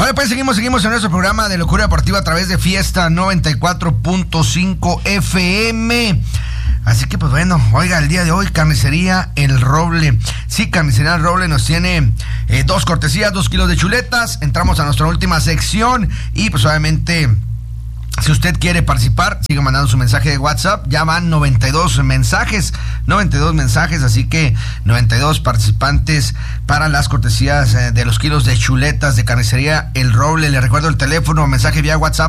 Ahora pues seguimos en nuestro programa de Locura Deportiva a través de Fiesta 94.5 FM. Así que pues bueno, oiga, el día de hoy Carnicería El Roble. Sí, Carnicería El Roble nos tiene 2 cortesías, 2 kilos de chuletas. Entramos a nuestra última sección y pues obviamente, si usted quiere participar, siga mandando su mensaje de WhatsApp. Ya van 92 mensajes, así que 92 participantes para las cortesías de los kilos de chuletas de Carnicería El Roble. Le recuerdo el teléfono, mensaje vía WhatsApp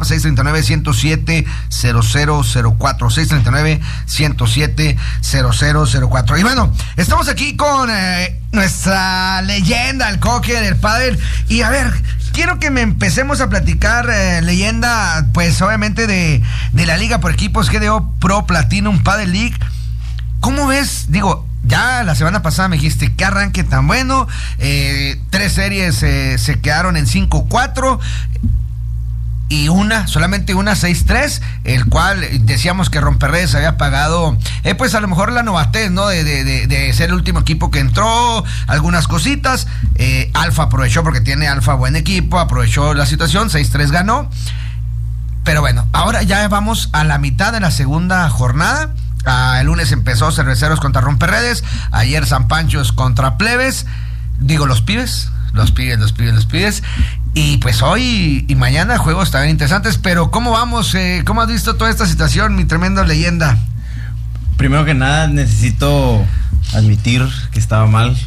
639-107-0004, 639-107-0004. Y bueno, estamos aquí con nuestra leyenda, el Coque del pádel. Y a ver, quiero que me empecemos a platicar, leyenda, pues obviamente de la liga por equipos GDO Pro Platinum Padel League. ¿Cómo ves? Digo, ya la semana pasada me dijiste qué arranque tan bueno. 3 series se quedaron en 5-4 y solamente una 6-3, el cual decíamos que Romperredes había pagado, pues a lo mejor la novatez, ¿no? De ser el último equipo que entró, algunas cositas. Alfa aprovechó, porque tiene Alfa buen equipo, aprovechó la situación, 6-3 ganó. Pero bueno, ahora ya vamos a la mitad de la segunda jornada. El lunes empezó Cerveceros contra Romperredes, ayer San Panchos contra Plebes, digo los pibes. Y pues hoy y mañana juegos también interesantes. Pero ¿cómo vamos? ¿Cómo has visto toda esta situación, mi tremenda leyenda? Primero que nada necesito admitir que estaba mal.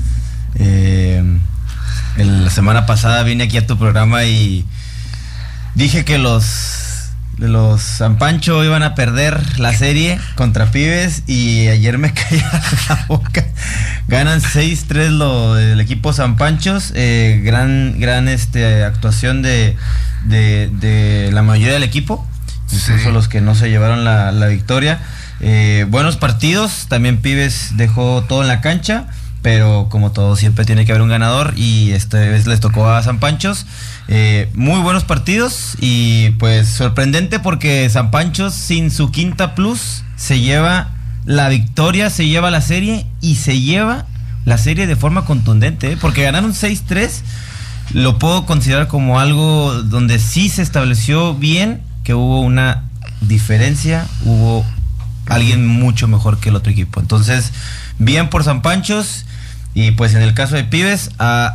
La semana pasada vine aquí a tu programa y dije que los San Pancho iban a perder la serie contra Pibes, y ayer me callaron la boca. Ganan 6-3 el equipo San Panchos. Gran actuación de la mayoría del equipo, incluso los que no se llevaron la victoria. Buenos partidos, también Pibes dejó todo en la cancha, pero como todo siempre tiene que haber un ganador, y esta vez les tocó a San Panchos. Muy buenos partidos, y pues sorprendente porque San Panchos sin su quinta plus se lleva la victoria, se lleva la serie, y se lleva la serie de forma contundente, porque ganaron 6-3. Lo puedo considerar como algo donde sí se estableció bien, que hubo una diferencia, hubo alguien mucho mejor que el otro equipo. Entonces, bien por San Panchos. Y pues en el caso de Pibes, a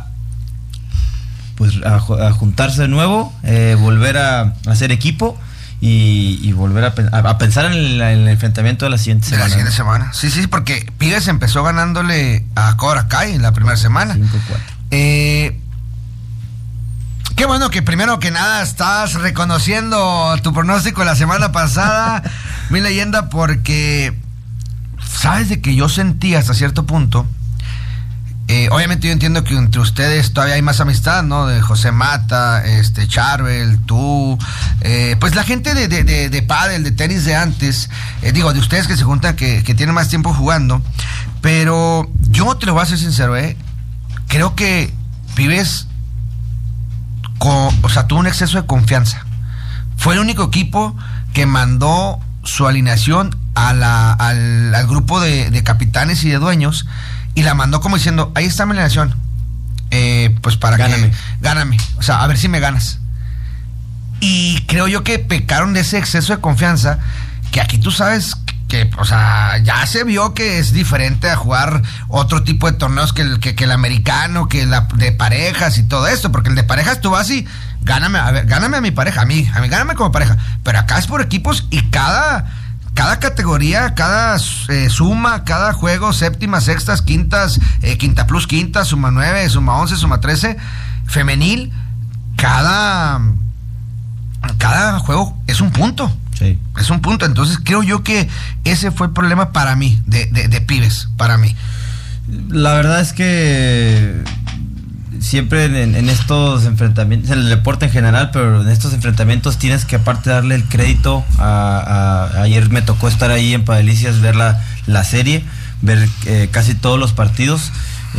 juntarse de nuevo, volver a hacer equipo y volver a pensar en el enfrentamiento de la siguiente semana. Sí, porque Pibes empezó ganándole a Cobra Kai en la primera semana. 5-4. Qué bueno que primero que nada estás reconociendo tu pronóstico de la semana pasada, mi leyenda, porque sabes de que yo sentí hasta cierto punto. Obviamente yo entiendo que entre ustedes todavía hay más amistad, ¿no? De José Mata, Charbel, tú, pues la gente de pádel, de tenis de antes, de ustedes que se juntan, que tienen más tiempo jugando. Pero yo te lo voy a ser sincero, creo que Pibes tuvo un exceso de confianza. Fue el único equipo que mandó su alineación al grupo de capitanes y de dueños, y la mandó como diciendo, ahí está mi alineación, pues para gáname, o sea, a ver si me ganas. Y creo yo que pecaron de ese exceso de confianza, que aquí tú sabes que, o sea, ya se vio que es diferente a jugar otro tipo de torneos que el americano, que la de parejas y todo esto, porque el de parejas tú vas y gáname a mi pareja, a mí gáname como pareja, pero acá es por equipos, y cada categoría, cada suma, cada juego, séptimas, sextas, quintas, quinta plus quinta, suma 9, suma 11, suma 13, femenil, cada juego es un punto. Sí. Es un punto. Entonces creo yo que ese fue el problema para mí, de Pibes, para mí. La verdad es que siempre en estos enfrentamientos, en el deporte en general, pero en estos enfrentamientos tienes que aparte darle el crédito ayer me tocó estar ahí en Padelicias, ver la serie, ver casi todos los partidos.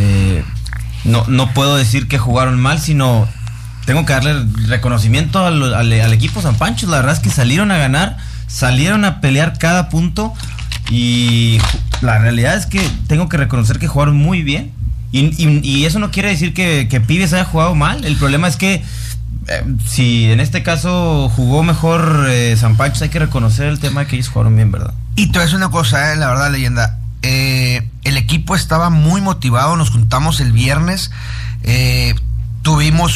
No puedo decir que jugaron mal, sino tengo que darle reconocimiento al equipo San Pancho. La verdad es que salieron a ganar, salieron a pelear cada punto, y la realidad es que tengo que reconocer que jugaron muy bien. Y eso no quiere decir que Pibes haya jugado mal. El problema es que si en este caso jugó mejor San Pancho, hay que reconocer el tema de que ellos jugaron bien, ¿verdad? Y te voy a decir una cosa, la verdad, leyenda. El equipo estaba muy motivado, nos juntamos el viernes, tuvimos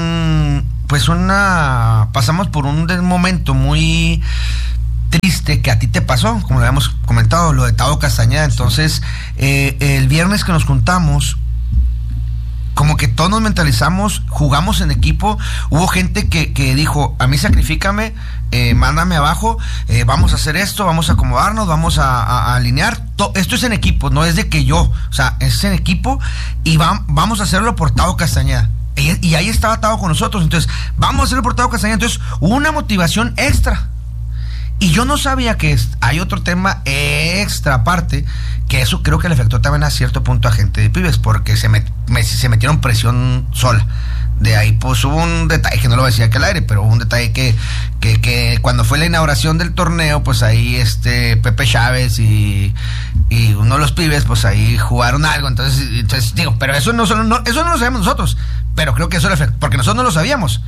pasamos por un momento muy triste que a ti te pasó, como lo habíamos comentado, lo de Tavo Castañeda. Entonces, el viernes que nos juntamos, como que todos nos mentalizamos, jugamos en equipo. Hubo gente que dijo, a mí sacrifícame, mándame abajo, vamos a hacer esto, vamos a acomodarnos, vamos a alinear. Esto es en equipo, no es de que yo, o sea, es en equipo y vamos a hacerlo por Tavo Castañeda. Y ahí estaba Tavo con nosotros, entonces vamos a hacerlo por Tavo Castañeda. Entonces hubo una motivación extra. Y yo no sabía que hay otro tema extra aparte, que eso creo que le afectó también a cierto punto a gente de Pibes, porque se metieron presión sola. De ahí pues hubo un detalle que no lo decía aquí al aire, pero hubo un detalle que cuando fue la inauguración del torneo, pues ahí Pepe Chávez y uno de los Pibes, pues ahí jugaron algo. Entonces digo, pero eso no lo sabemos nosotros, pero creo que eso le afectó, porque nosotros no lo sabíamos,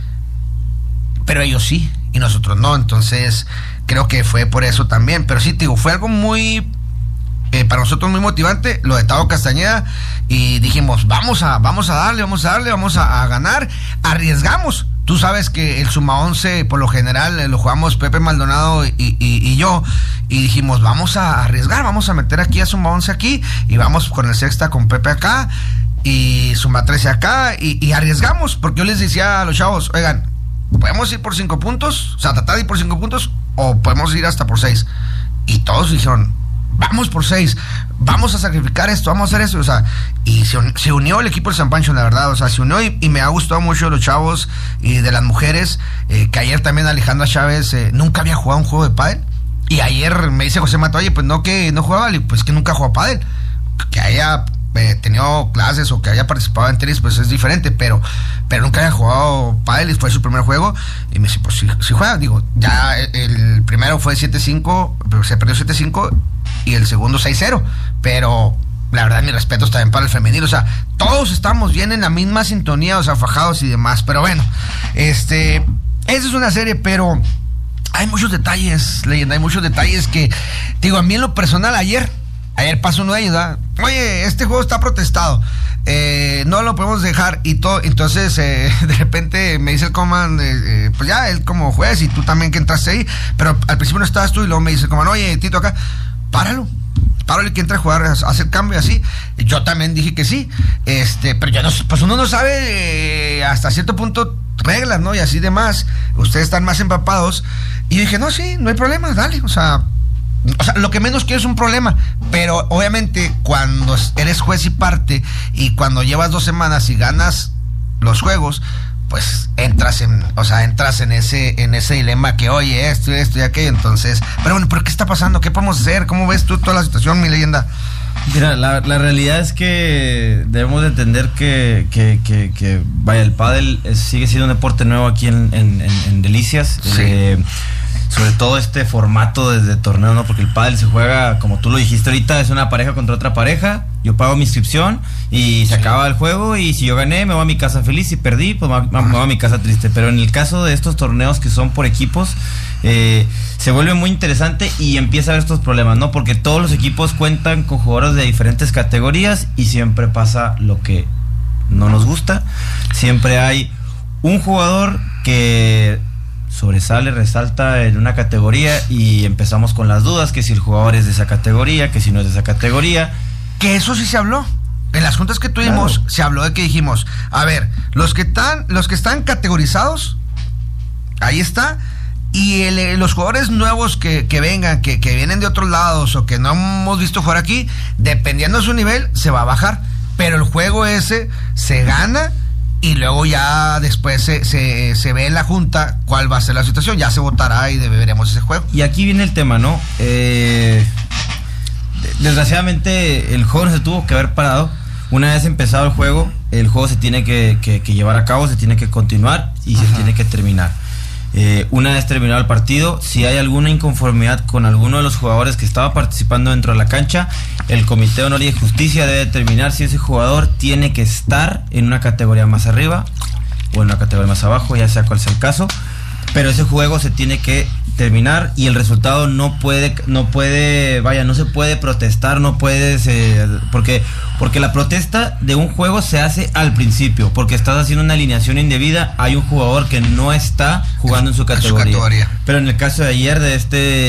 pero ellos sí y nosotros no. Entonces creo que fue por eso también. Pero sí, digo, fue algo muy para nosotros muy motivante lo de Tavo Castañeda, y dijimos, vamos a darle, vamos a ganar. Arriesgamos. Tú sabes que el Suma 11 por lo general lo jugamos Pepe Maldonado y yo, y dijimos, vamos a arriesgar, vamos a meter aquí a Suma 11 aquí, y vamos con el sexta con Pepe acá y Suma 13 acá, y arriesgamos, porque yo les decía a los chavos, oigan, podemos ir por 5 puntos, o sea, tratar de ir por 5 puntos, o podemos ir hasta por 6. Y todos dijeron, vamos por 6, vamos a sacrificar esto, vamos a hacer eso, o sea, y se unió el equipo de San Pancho, la verdad, o sea, se unió, y me ha gustado mucho de los chavos y de las mujeres, que ayer también Alejandra Chávez nunca había jugado un juego de pádel, y ayer me dice José Mato, oye, pues no que no jugaba, pues que nunca jugó pádel, que haya tenido clases o que haya participado en tenis, pues es diferente, pero nunca había jugado pádel y fue su primer juego. Y me dice, pues si juega, digo, ya el primero fue 7-5, pero se perdió 7-5, y el segundo 6-0, pero la verdad, mis respetos también para el femenil, o sea, todos estamos bien en la misma sintonía, o sea, fajados y demás. Pero bueno, esa es una serie, pero hay muchos detalles, leyenda, hay muchos detalles que, digo, a mí en lo personal, ayer pasó uno de ellos, ¿verdad? Oye, este juego está protestado, no lo podemos dejar y todo. Entonces de repente me dice el Coman, pues ya él como juez y tú también que entraste ahí, pero al principio no estabas tú, y luego me dice el Coman, oye, Tito, acá, páralo que entra a jugar, a hacer cambio así. Yo también dije que sí, pero ya no, pues uno no sabe hasta cierto punto reglas, ¿no? Y así demás, ustedes están más empapados, y yo dije, no, sí, no hay problema, dale, o sea, lo que menos quiero es un problema, pero obviamente cuando eres juez y parte, y cuando llevas 2 semanas y ganas los juegos, pues entras en ese dilema que, oye, esto y aquello. Entonces, pero bueno, ¿pero qué está pasando? ¿Qué podemos hacer? ¿Cómo ves tú toda la situación, mi leyenda? Mira, la realidad es que debemos de entender que vaya, el pádel sigue siendo un deporte nuevo aquí en Delicias. Sí. Sobre todo este formato desde torneo, ¿no? Porque el pádel se juega, como tú lo dijiste ahorita, es una pareja contra otra pareja. Yo pago mi inscripción y se acaba el juego, y si yo gané me voy a mi casa feliz, si perdí pues me voy a mi casa triste. Pero en el caso de estos torneos que son por equipos, se vuelve muy interesante y empieza a haber estos problemas, ¿no? Porque todos los equipos cuentan con jugadores de diferentes categorías y siempre pasa lo que no nos gusta. Siempre hay un jugador que sobresale, resalta en una categoría, y empezamos con las dudas, que si el jugador es de esa categoría, que si no es de esa categoría. Que eso sí se habló. En las juntas que tuvimos, claro, se habló de que dijimos, a ver, los que están categorizados, ahí está, y los jugadores nuevos que vengan, que vienen de otros lados o que no hemos visto jugar aquí, dependiendo de su nivel, se va a bajar. Pero el juego ese se gana, y luego ya después se ve en la junta cuál va a ser la situación, ya se votará y veremos ese juego. Y aquí viene el tema, ¿no? Desgraciadamente el juego no se tuvo que haber parado. Una vez empezado el juego se tiene que llevar a cabo, se tiene que continuar y se tiene que terminar. Una vez terminado el partido, si hay alguna inconformidad con alguno de los jugadores que estaba participando dentro de la cancha, el Comité de Honor y Justicia debe determinar si ese jugador tiene que estar en una categoría más arriba o en una categoría más abajo, ya sea cual sea el caso, pero ese juego se tiene que terminar y el resultado no se puede protestar, porque la protesta de un juego se hace al principio, porque estás haciendo una alineación indebida, hay un jugador que no está jugando en su categoría. Pero en el caso de ayer de